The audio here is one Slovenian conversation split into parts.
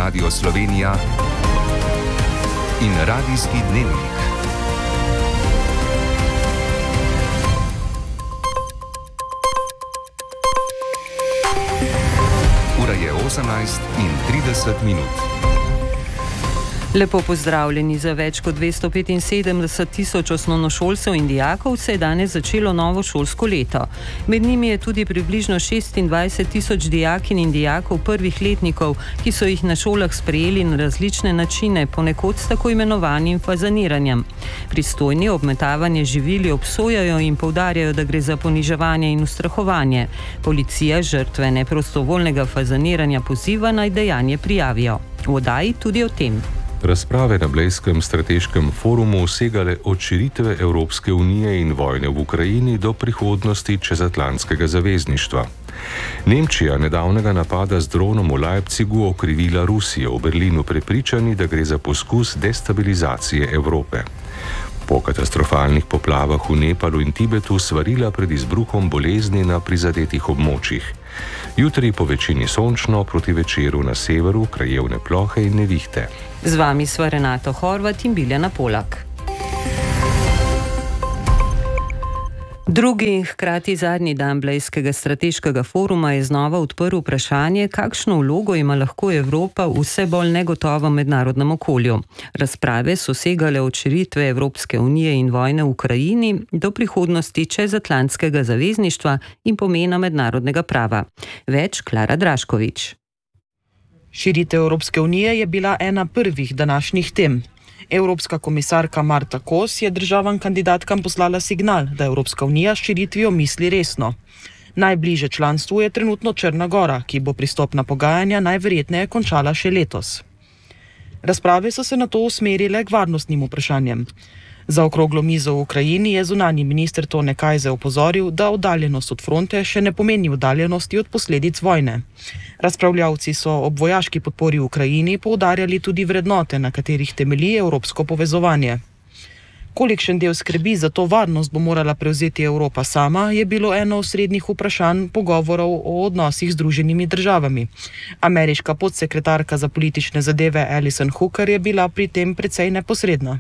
Radio Slovenija in Radijski dnevnik. Ura je 18:30. Lepo pozdravljeni. Za več kot 275 tisoč osnovnošolcev in dijakov se je danes začelo novo šolsko leto. Med njimi je tudi približno 26 tisoč dijakinj in dijakov prvih letnikov, ki so jih na šolah sprejeli na različne načine, ponekod s tako imenovanim fazaniranjem. Pristojni obmetavanje živili obsojajo in poudarjajo, da gre za poniževanje in ustrahovanje. Policija žrtve neprostovoljnega fazaniranja poziva, naj dejanje prijavijo. V oddaji tudi o tem. Razprave na Blejskem strateškem forumu segale od širitve Evropske unije in vojne v Ukrajini do prihodnosti čezatlantskega zavezništva. Nemčija nedavnega napada z dronom v Leipzigu okrivila Rusijo, v Berlinu prepričani, da gre za poskus destabilizacije Evrope. Po katastrofalnih poplavah v Nepalu in Tibetu svarila pred izbruhom bolezni na prizadetih območjih. Jutri po večini sončno, proti večeru na severu krajevne plohe in nevihte. Z vami sva Renato Horvat in Biljana Polak. Drugi in hkrati zadnji dan Blejskega strateškega foruma je znova odprl vprašanje, kakšno vlogo ima lahko Evropa v vse bolj negotovem mednarodnem okolju. Razprave so segale od širitve Evropske unije in vojne v Ukrajini do prihodnosti čezatlantskega zavezništva in pomena mednarodnega prava. Več Klara Draškovič. Širitev Evropske unije je bila ena prvih današnjih tem. Evropska komisarka Marta Kos je državam kandidatkam poslala signal, da Evropska unija s širitvijo misli resno. Najbliže članstvu je trenutno Črna Gora, ki bo pristopna pogajanja najverjetneje končala še letos. Razprave so se nato usmerile k varnostnim vprašanjem. Za okroglo mizo v Ukrajini je zunanji minister Tone Kajze opozoril, da oddaljenost od fronte še ne pomeni oddaljenosti od posledic vojne. Razpravljavci so ob vojaški podpori v Ukrajini poudarjali tudi vrednote, na katerih temelji evropsko povezovanje. Kolikšen del skrbi za to varnost bo morala prevzeti Evropa sama, je bilo eno osrednjih vprašanj pogovorov o odnosih z Združenimi državami. Ameriška podsekretarka za politične zadeve Alison Hooker je bila pri tem precej neposredna.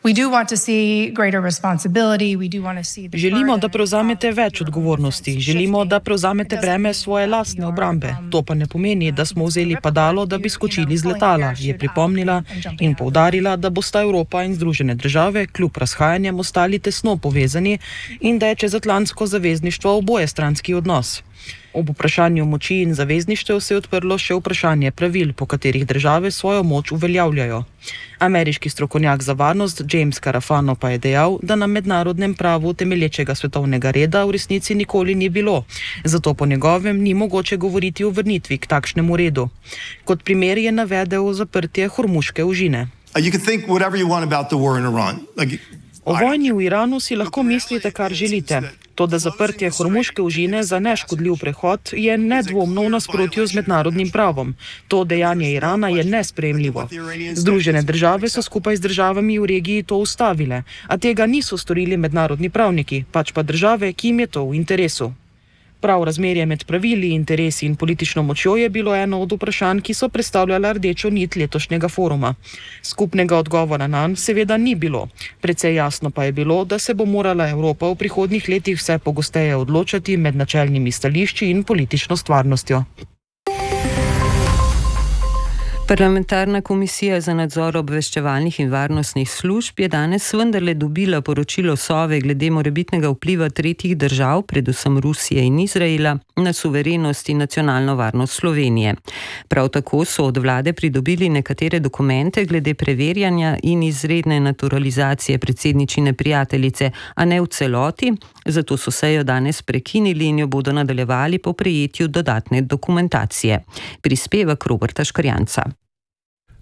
Želimo, da prevzamete več odgovornosti, želimo, da prevzamete breme svoje lastne obrambe. To pa ne pomeni, da smo vzeli padalo, da bi skočili z letala, je pripomnila in poudarila, da bosta Evropa in Združene države kljub razhajanjem ostali tesno povezani in da je čezatlantsko zavezništvo obojestranski odnos. Ob vprašanju moči in zavezništev se je odprlo še vprašanje pravil, po katerih države svojo moč uveljavljajo. Ameriški strokovnjak za varnost James Carafano pa je dejal, da na mednarodnem pravu temelječega svetovnega reda v resnici nikoli ni bilo, zato po njegovem ni mogoče govoriti o vrnitvi k takšnemu redu. Kot primer je navedel zaprtje Hormuške užine. O vojni v Iranu si lahko mislite, kar želite. Toda zaprtje Hormuške užine za neškodljiv prehod je nedvomno v nasprotju z mednarodnim pravom. To dejanje Irana je nesprejemljivo. Združene države so skupaj z državami v regiji to ustavile, a tega niso storili mednarodni pravniki, pač pa države, ki jim je to v interesu. Prav razmerje med pravili, interesi in politično močjo je bilo eno od vprašanj, ki so predstavljala rdečo nit letošnjega foruma. Skupnega odgovora nanj seveda ni bilo. Precej jasno pa je bilo, da se bo morala Evropa v prihodnjih letih vse pogosteje odločati med načelnimi stališči in politično stvarnostjo. Parlamentarna komisija za nadzor obveščevalnih in varnostnih služb je danes vendarle dobila poročilo Sove glede morebitnega vpliva tretjih držav, predvsem Rusije in Izraela, na suverenost in nacionalno varnost Slovenije. Prav tako so od vlade pridobili nekatere dokumente glede preverjanja in izredne naturalizacije predsedničine prijateljice, a ne v celoti, zato so sejo danes prekinili in jo bodo nadaljevali po prejetju dodatne dokumentacije. Prispevek Roberta Škrjanca.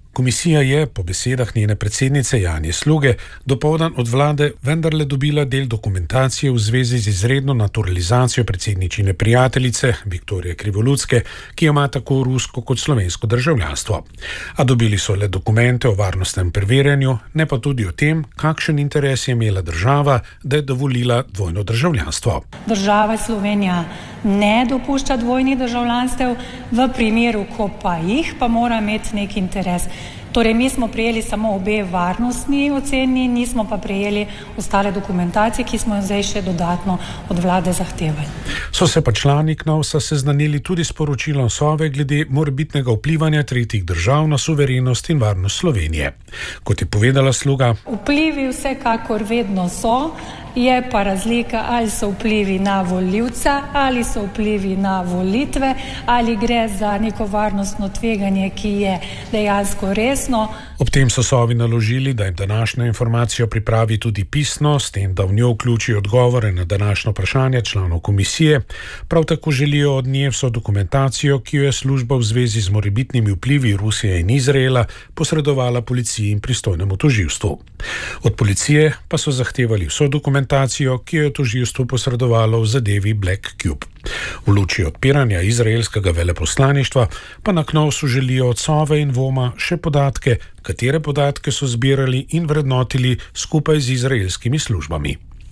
Komisija je, po besedah njene predsednice Janje Sluge, dopoldan od vlade vendarle dobila del dokumentacije v zvezi z izredno naturalizacijo predsedničine prijateljice Viktorije Krivolutske, ki ima tako rusko kot slovensko državljanstvo. A dobili so le dokumente o varnostnem preverjanju, ne pa tudi o tem, kakšen interes je imela država, da je dovolila dvojno državljanstvo. Država Slovenija ne dopušča dvojnih državljanstev, v primeru, ko pa jih, pa mora imeti nek interes. Torej, mi smo prejeli samo obe varnostni oceni, nismo pa prejeli ostale dokumentacije, ki smo jo zdaj še dodatno od vlade zahtevali. So se pa člani KNOVS-a seznanili tudi s poročilom Sove glede morebitnega vplivanja tretjih držav na suverenost in varnost Slovenije. Kot je povedala Sluga, vplivi vsekakor vedno so, je pa razlika, ali so vplivi na volivca, ali so vplivi na volitve, ali gre za neko varnostno tveganje, ki je dejansko resno. Ob tem so Sovi naložili, da jim današnjo informacijo pripravi tudi pisno, s tem, da v njo vključi odgovore na današnjo vprašanje članov komisije. Prav tako želijo od nje vso dokumentacijo, ki jo je služba v zvezi z morebitnimi vplivi Rusije in Izraela posredovala policiji in pristojnemu tožilstvu. Od policije pa so zahtevali vso dokumentacijo, ki jo je tožilstvo posredovalo v zadevi Black Cube. V luči odpiranja izraelskega veleposlaništva pa na KNOVS-u želijo od Sove in Voma še podatke, katere podatke so zbirali in vrednotili skupaj z izraelskimi službami.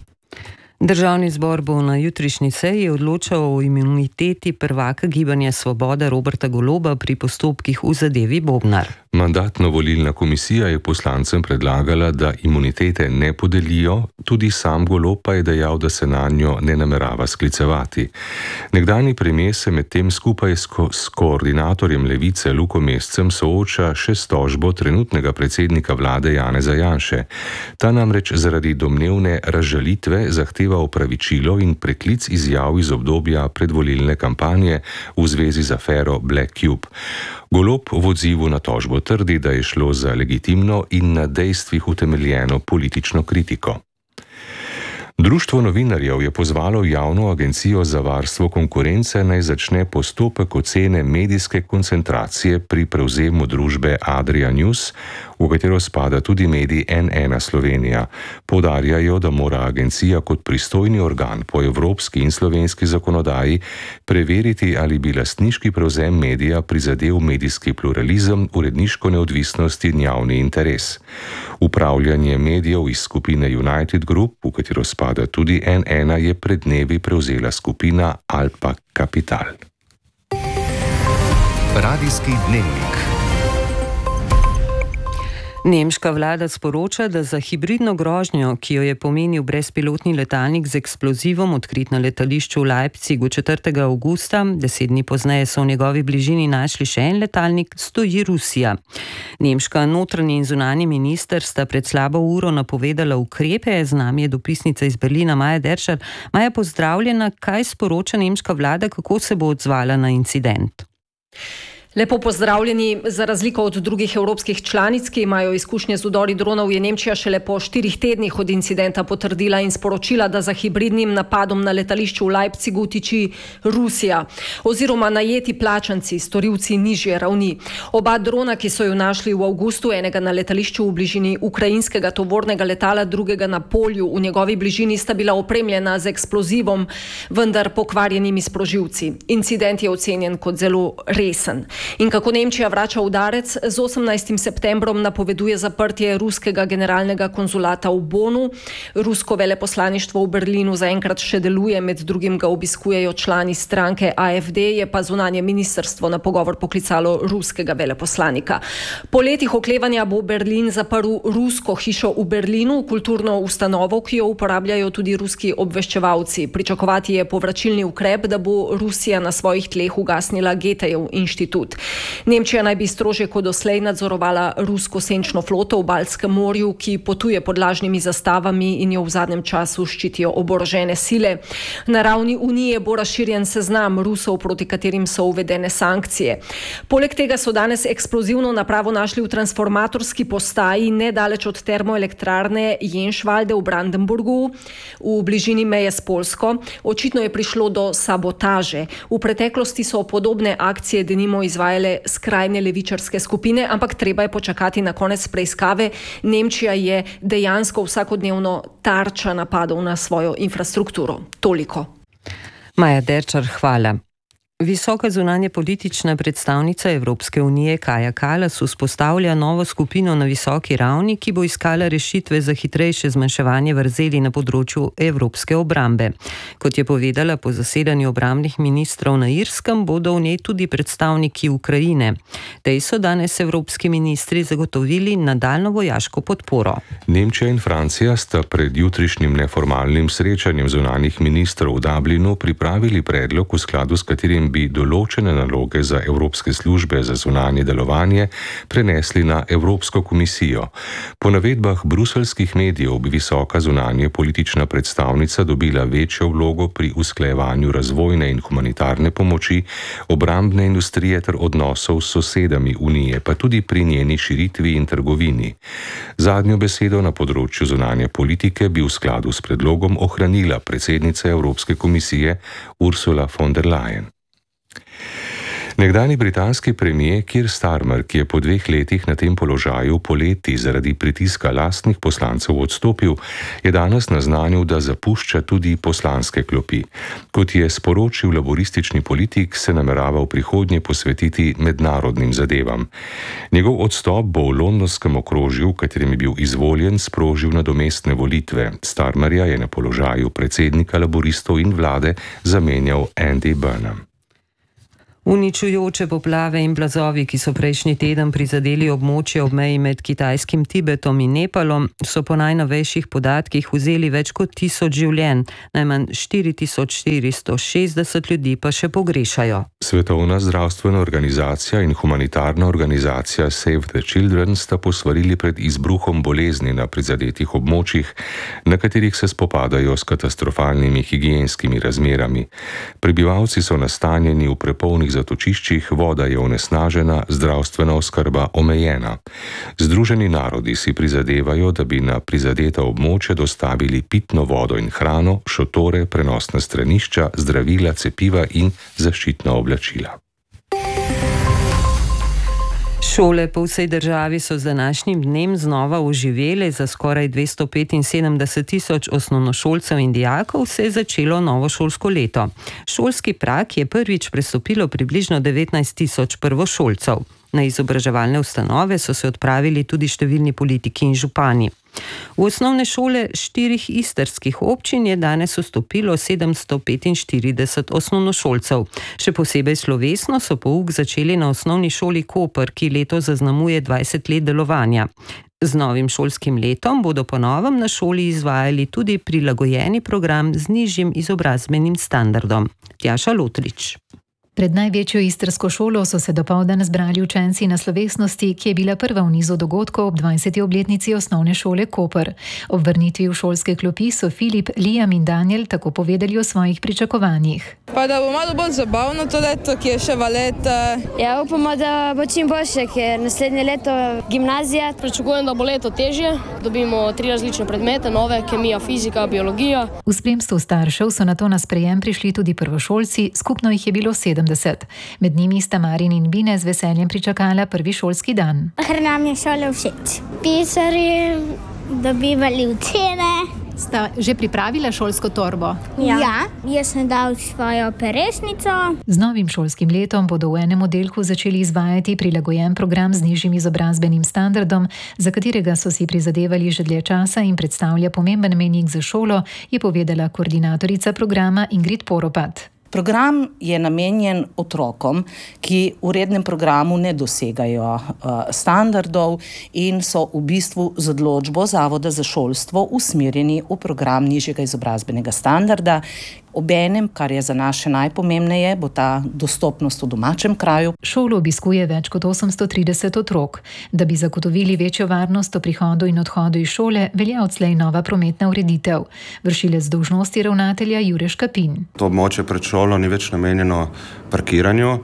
Državni zbor bo na jutrišnji seji odločal o imuniteti prvaka Gibanja Svoboda Roberta Goloba pri postopkih v zadevi Bobnar. Mandatno-volilna komisija je poslancem predlagala, da imunitete ne podelijo, tudi sam Golob pa je dejal, da se na njo ne namerava sklicevati. Nekdanji premier se medtem skupaj s koordinatorjem Levice Luko Mescem sooča še s tožbo trenutnega predsednika vlade Janeza Janše. Ta namreč zaradi domnevne razžalitve zahteva opravičilo in preklic izjav iz obdobja predvolilne kampanje v zvezi z afero Black Cube. Golob v odzivu na tožbo trdi, da je šlo za legitimno in na dejstvih utemeljeno politično kritiko. Društvo novinarjev je pozvalo javno agencijo za varstvo konkurence, naj začne postopek ocene medijske koncentracije pri prevzemu družbe Adria News, v katero spada tudi medij N1 Slovenija. Poudarjajo, da mora agencija kot pristojni organ po evropski in slovenski zakonodaji preveriti, ali bi lastniški prevzem medija prizadel medijski pluralizem, uredniško neodvisnost in javni interes. Upravljanje medijev iz skupine United Group, v katero spada tudi N1, je pred dnevi prevzela skupina Alpa Capital. Radijski dnevnik. Nemška vlada sporoča, da za hibridno grožnjo, ki jo je pomenil brezpilotni letalnik z eksplozivom odkrit na letališču v Leipzigu 4. avgusta, 10 dni pozneje so v njegovi bližini našli še en letalnik, stoji Rusija. Nemška notranji in zunanji minister sta pred slabo uro napovedala ukrepe, z nami je dopisnica iz Berlina Maja Deršar. Maja, pozdravljena, kaj sporoča nemška vlada, kako se bo odzvala na incident? Lepo pozdravljeni. Za razliko od drugih evropskih članic, ki imajo izkušnje z vdori dronov, je Nemčija šele po 4 tednih od incidenta potrdila in sporočila, da za hibridnim napadom na letališču v Leipzigu tiči Rusija oziroma najeti plačanci, storilci nižje ravni. Oba drona, ki so jo našli v avgustu, enega na letališču v bližini ukrajinskega tovornega letala, drugega na polju v njegovi bližini, sta bila opremljena z eksplozivom, vendar pokvarjenimi sprožilci. Incident je ocenjen kot zelo resen. In kako Nemčija vrača udarec? Z 18. septembrom napoveduje zaprtje ruskega generalnega konzulata v Bonu. Rusko veleposlaništvo v Berlinu zaenkrat še deluje, med drugim ga obiskujejo člani stranke AfD, je pa zunanje ministrstvo na pogovor poklicalo ruskega veleposlanika. Po letih oklevanja bo Berlin zaprl rusko hišo v Berlinu, kulturno ustanovo, ki jo uporabljajo tudi ruski obveščevalci. Pričakovati je povračilni ukrep, da bo Rusija na svojih tleh ugasnila Goethejev inštitut. Nemčija naj bi strožje kot doslej nadzorovala rusko senčno floto v Baltskem morju, ki potuje pod lažnimi zastavami in jo v zadnjem času ščitijo oborožene sile. Na ravni Unije bo razširjen seznam Rusov, proti katerim so uvedene sankcije. Poleg tega so danes eksplozivno napravo našli v transformatorski postaji nedaleč od termoelektrarne Jenšvalde v Brandenburgu, v bližini meje s Poljsko. Očitno je prišlo do sabotaže. V preteklosti so podobne akcije denimo izvajale skrajne levičarske skupine, ampak treba je počakati na konec preiskave. Nemčija je dejansko vsakodnevno tarča napadov na svojo infrastrukturo. Toliko. Maja Derčar, hvala. Visoka zunanje politična predstavnica Evropske unije Kaja Kallas vzpostavlja novo skupino na visoki ravni, ki bo iskala rešitve za hitrejše zmanjševanje vrzeli na področju evropske obrambe. Kot je povedala po zasedanju obrambnih ministrov na Irskem, bodo v njej tudi predstavniki Ukrajine. Tej so danes evropski ministri zagotovili nadaljnjo vojaško podporo. Nemčija in Francija sta pred jutrišnjim neformalnim srečanjem zunanjih ministrov v Dublinu pripravili predlog, v skladu s katerim bi določene naloge za evropske službe za zunanje delovanje prenesli na Evropsko komisijo. Po navedbah bruseljskih medijev bi visoka zunanje politična predstavnica dobila večjo vlogo pri usklajevanju razvojne in humanitarne pomoči, obrambne industrije ter odnosov s sosedami Unije, pa tudi pri njeni širitvi in trgovini. Zadnjo besedo na področju zunanje politike bi v skladu s predlogom ohranila predsednica Evropske komisije Ursula von der Leyen. Nekdanji britanski premier Keir Starmer, ki je po 2 letih na tem položaju poleti zaradi pritiska lastnih poslancev odstopil, je danes naznanil, da zapušča tudi poslanske klopi. Kot je sporočil laboristični politik, se namerava v prihodnje posvetiti mednarodnim zadevam. Njegov odstop bo v londonskem okrožju, v katerem je bil izvoljen, sprožil nadomestne volitve. Starmerja je na položaju predsednika laboristov in vlade zamenjal Andy Burnham. Uničujoče poplave in plazovi, ki so prejšnji teden prizadeli območje ob meji med kitajskim Tibetom in Nepalom, so po najnovejših podatkih vzeli več kot 1000 življenj, najmanj 4460 ljudi pa še pogrešajo. Svetovna zdravstvena organizacija in humanitarna organizacija Save the Children sta posvarili pred izbruhom bolezni na prizadetih območjih, na katerih se spopadajo s katastrofalnimi higienskimi razmerami. Prebivalci so nastanjeni v prepolnih zatočiščih, voda je onesnažena, zdravstvena oskrba omejena. Združeni narodi si prizadevajo, da bi na prizadeta območja dostavili pitno vodo in hrano, šotore, prenosna stranišča, zdravila, cepiva in zaščitna oblačila. Šole po vsej državi so z današnjim dnem znova oživele. Za skoraj 275 000 osnovnošolcev in dijakov se je začelo novo šolsko leto. Šolski prag je prvič prestopilo približno 19 000 prvošolcev. Na izobraževalne ustanove so se odpravili tudi številni politiki in župani. V osnovne šole 4 istrskih občin je danes vstopilo 745 osnovnošolcev. Še posebej slovesno so pouk začeli na osnovni šoli Koper, ki letos zaznamuje 20 let delovanja. Z novim šolskim letom bodo po novem na šoli izvajali tudi prilagojeni program z nižjim izobrazbenim standardom. Tjaša Lotrič. Pred največjo istrsko šolo so se dopoldan zbrali učenci na slovesnosti, ki je bila prva v nizu dogodkov ob 20. obletnici osnovne šole Koper. Ob vrnitvi v šolske klopi so Filip, Liam in Daniel tako povedali o svojih pričakovanjih. Pa da bo malo bolj zabavno to leto, ki je še valet. Ja, upamo, da bo čim boljše, ker naslednje leto gimnazija. Pričakujem, da bo leto težje. Dobimo 3 različne predmete, nove, kemija, fizika, biologija. V spremstvu staršev so nato na sprejem prišli tudi prvošolci, skupno jih je bilo 70. Med njimi sta Marin in Bine z veseljem pričakala prvi šolski dan. Ker nam je šole všeč. Pisarji, dobivali ocene. Sta že pripravila šolsko torbo? Ja, jaz sem dal svojo peresnico. Z novim šolskim letom bodo v enem oddelku začeli izvajati prilagojen program z nižjim izobrazbenim standardom, za katerega so si prizadevali že dlje časa in predstavlja pomemben mejnik za šolo, je povedala koordinatorica programa Ingrid Poropat. Program je namenjen otrokom, ki v rednem programu ne dosegajo standardov in so v bistvu z odločbo Zavoda za šolstvo usmerjeni v program nižjega izobrazbenega standarda. Obenem, kar je za nas še najpomembneje, bo ta dostopnost v domačem kraju. Šolo obiskuje več kot 830 otrok. Da bi zagotovili večjo varnost o prihodu in odhodu iz šole, velja odslej nova prometna ureditev. Vršilec dolžnosti ravnatelja Jure Škapin. To območje pred šolo ni več namenjeno parkiranju,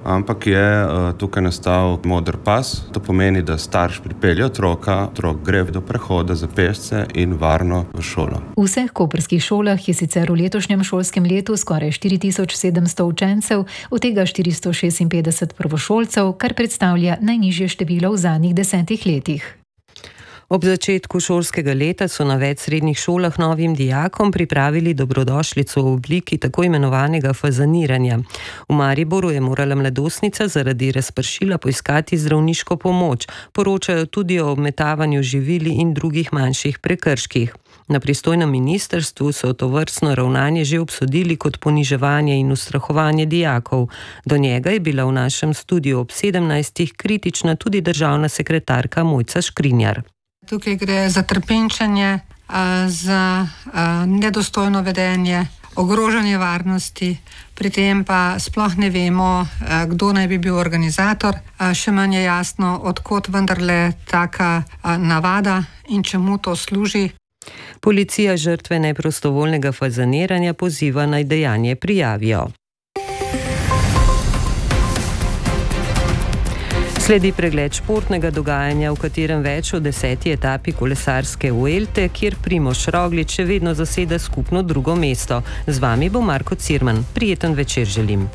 ampak je tukaj nastal moder pas. To pomeni, da starš pripelje otroka, otrok gre do prehoda za pešce in varno v šolo. V vseh koprskih šolah je sicer v letošnjem šolskem letu skoraj 4700 učencev, od tega 456 prvošolcev, kar predstavlja najnižje število v zadnjih 10 letih. Ob začetku šolskega leta so na več srednjih šolah novim dijakom pripravili dobrodošlico v obliki tako imenovanega fazaniranja. V Mariboru je morala mladostnica zaradi razpršila poiskati zdravniško pomoč. Poročajo tudi o obmetavanju živili in drugih manjših prekrških. Na pristojnem ministrstvu so tovrstno ravnanje že obsodili kot poniževanje in ustrahovanje dijakov. Do njega je bila v našem studiu ob 17. kritična tudi državna sekretarka Mojca Škrinjar. Tukaj gre za trpinčenje, za nedostojno vedenje, ogrožanje varnosti, pri tem pa sploh ne vemo, kdo naj bi bil organizator, še manj je jasno, odkot vendarle taka navada in čemu to služi. Policija žrtve neprostovoljnega fazaniranja poziva naj dejanje prijavijo. Sledi pregled športnega dogajanja, v katerem več o 10. etapi kolesarske Vuelte, kjer Primož Roglič še vedno zaseda skupno drugo mesto. Z vami bo Marko Cirman. Prijeten večer želim.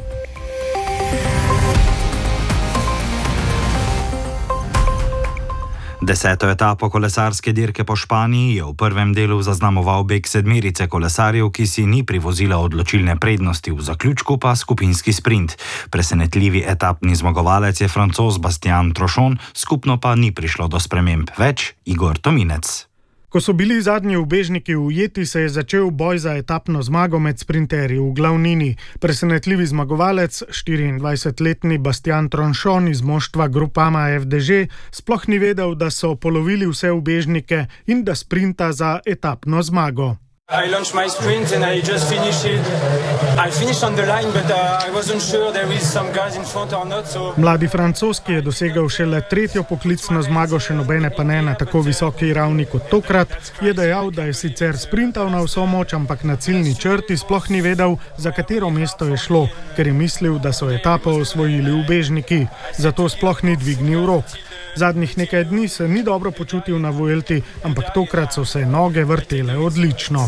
Deseto etapo kolesarske dirke po Španiji je v prvem delu zaznamoval beg sedmerice kolesarjev, ki si ni privozila odločilne prednosti, v zaključku pa skupinski sprint. Presenetljivi etapni zmagovalec je Francoz Bastian Trochon, skupno pa ni prišlo do sprememb. Več Igor Tominec. Ko so bili zadnji ubežniki ujeti, se je začel boj za etapno zmago med sprinterji v glavnini. Presenetljivi zmagovalec, 24-letni Bastian Trochon iz moštva Groupama FDŽ, sploh ni vedel, da so polovili vse ubežnike in da sprinta za etapno zmago. I launched my sprint and I just finished it. I finished on the line, but I wasn't sure there is some guys in front or not. So... Mladi Francoz, ki je dosegel šele tretjo poklicno zmago, še nobene pa ne na tako visoki ravni kot tokrat, je dejal, da je sicer sprintal na vso moč, ampak na ciljni črti sploh ni vedel, za katero mesto je šlo, ker je mislil, da so etapo osvojili ubežniki. Zato sploh ni dvignil rok. Zadnjih nekaj dni se ni dobro počutil na Vuelti, ampak tokrat so se noge vrtele odlično.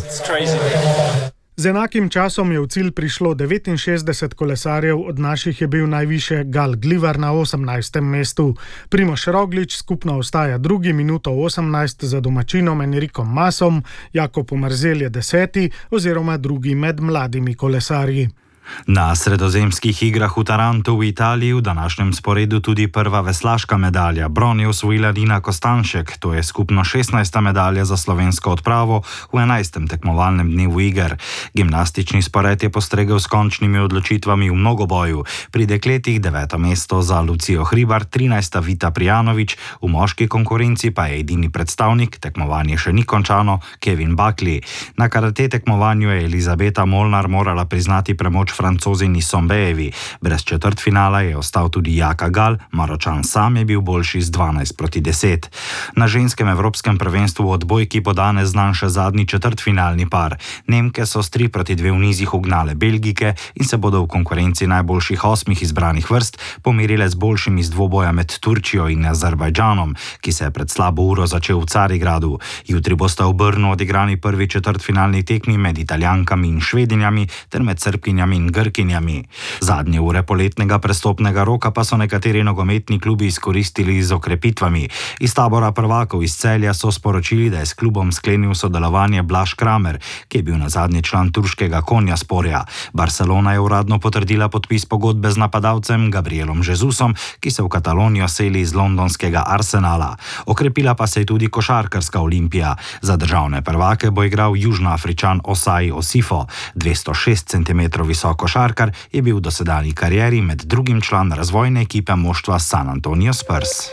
Z enakim časom je v cilj prišlo 69 kolesarjev, od naših je bil najviše Gal Glivar na 18. mestu. Primož Roglič skupno ostaja drugi, minuto 18 za domačinom Enrikom Masom, Jakob Omerzel je 10. oziroma drugi med mladimi kolesarji. Na sredozemskih igrah v Tarantu v Italiji v današnjem sporedu tudi prva veslaška medalja. Bron je osvojila Nina Kostanšek, to je skupno 16. medalja za slovensko odpravo v 11. tekmovalnem dnevu iger. Gimnastični spored je postregel s končnimi odločitvami v mnogoboju. Pri dekletih 9. mesto za Lucijo Hribar, 13. Vita Prijanović, v moški konkurenci pa je edini predstavnik, tekmovanje še ni končano, Kevin Buckley. Na karate tekmovanju je Elizabeta Molnar morala priznati premoč Francozini Sombejevi. Brez četrtfinala je ostal tudi Jaka Gal, Maročan sam je bil boljši z 12-10. Na ženskem evropskem prvenstvu odbojki bo danes znan še zadnji četrtfinalni par. Nemke so s 3-2 v nizih ugnale Belgike in se bodo v konkurenci najboljših 8 izbranih vrst pomirile z boljšimi z dvoboja med Turčijo in Azerbajdžanom, ki se je pred slabo uro začel v Carigradu. Jutri bosta v Brnu odigrani prvi četrtfinalni tekmi med Italijankami in Švedinjami ter med Srbkinjami in Grkinjami. Zadnje ure poletnega prestopnega roka pa so nekateri nogometni klubi izkoristili z okrepitvami. Iz tabora prvakov iz Celja so sporočili, da je s klubom sklenil sodelovanje Blaž Kramer, ki je bil nazadnje član turškega Konjasporja. Barcelona je uradno potrdila podpis pogodbe z napadalcem Gabrielom Jesusom, ki se v Katalonijo seli iz londonskega Arsenala. Okrepila pa se je tudi košarkarska Olimpija. Za državne prvake bo igral Južnoafričan Osai Osifo. 206 cm visok košarkar je bil v dosedanji karieri med drugim član razvojne ekipe moštva San Antonio Spurs.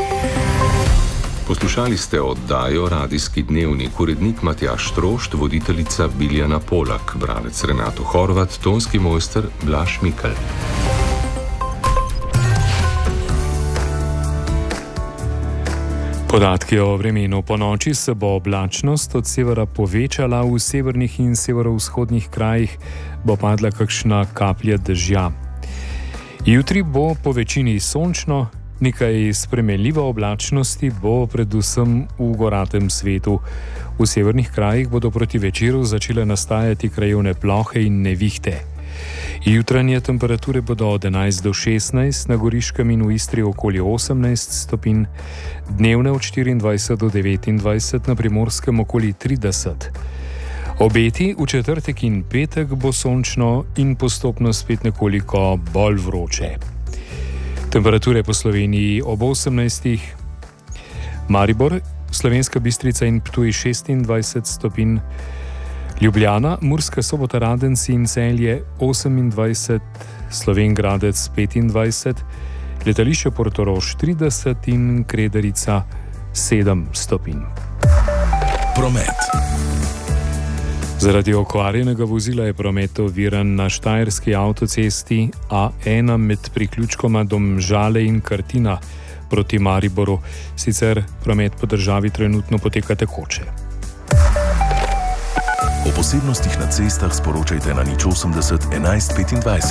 Poslušali ste oddajo Radijski dnevnik, urednik Matjaž Štrošt, voditeljica Biljana Polak, bralec Renato Horvat, tonski mojster Blaž Mikl. Podatki o vremenu. Po noči se bo oblačnost od severa povečala, v severnih in severovzhodnih krajih bo padla kakšna kaplja dežja. Jutri bo po večini sončno, nekaj spremenljive oblačnosti bo predvsem v goratem svetu. V severnih krajih bodo proti večeru začele nastajati krajevne plohe in nevihte. Jutranje temperature bodo od 11 do 16, na Goriškem in v Istri okoli 18 stopinj, dnevne od 24 do 29, na Primorskem okoli 30. Obeti v četrtek in petek bo sončno in postopno spet nekoliko bolj vroče. Temperature po Sloveniji ob 18. Maribor, Slovenska Bistrica in Ptuj 26 stopinj, Ljubljana, Murska Sobota, Radenci in Celje 28, Slovenj Gradec 25, letališče Portorož 30 in Krederica 7 stopinj. Promet. Zaradi okvarjenega vozila je promet oviran na štajerski avtocesti A1 med priključkoma Domžale in Krtina proti Mariboru. Sicer promet po državi trenutno poteka tekoče. O posebnostih na cestah sporočajte na 080 11 25.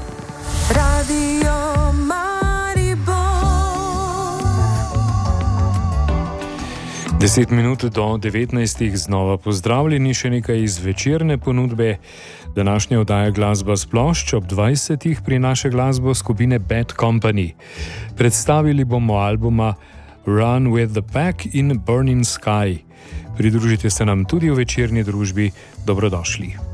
Radio Maribor. 10 minut do 19. znova pozdravljeni, še nekaj iz večerne ponudbe. Današnja oddaja Glasba s plošč ob 20. prinaša glasbo skupine Bad Company. Predstavili bomo albuma Run with the Pack in Burning Sky. Pridružite se nam tudi v večerni družbi. Dobrodošli.